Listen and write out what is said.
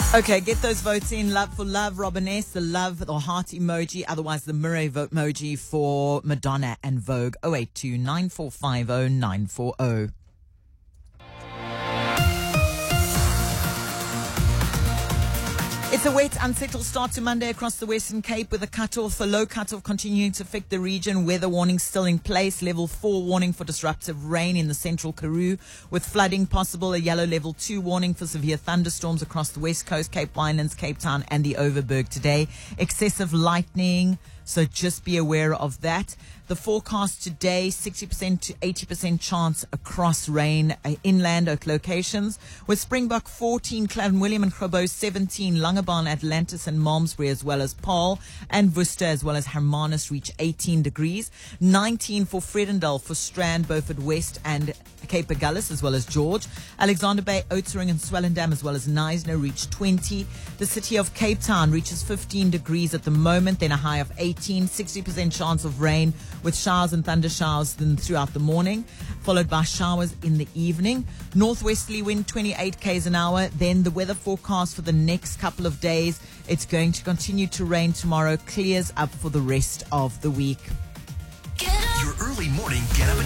Okay, get those votes in. Love for Love, Robin S. The love or heart emoji, otherwise the mirror vote emoji for Madonna and Vogue. 082 9450 940. It's a wet, unsettled start to Monday across the Western Cape with a low cut-off continuing to affect the region. Weather warning still in place. Level 4 warning for disruptive rain in the central Karoo with flooding possible. A yellow level 2 warning for severe thunderstorms across the West Coast, Cape Winelands, Cape Town and the Overberg today. Excessive lightning, so just be aware of that. The forecast today, 60% to 80% chance across rain inland locations, with Springbok 14, Clanwilliam and Grabouw 17, Langebaan, Atlantis and Malmesbury as well as Paarl, and Worcester as well as Hermanus reach 18 degrees, 19 for Vredendal, for Strand, Beaufort West and Cape Agulhas as well as George, Alexander Bay, Oudtshoorn and Swellendam as well as Knysna reach 20. The city of Cape Town reaches 15 degrees at the moment, then a high of 18, 60% chance of rain with showers and thunder showers then throughout the morning, followed by showers in the evening. Northwesterly wind 28 k's an hour. Then the weather forecast for the next couple of days, it's going to continue to rain tomorrow, clears up for the rest of the week. Your early morning get up and